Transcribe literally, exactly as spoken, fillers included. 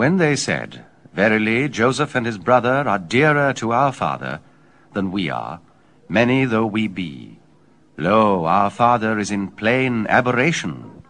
When they said, Verily, Joseph and his brother are dearer to our father than we are, many though we be, lo, our father is in plain aberration.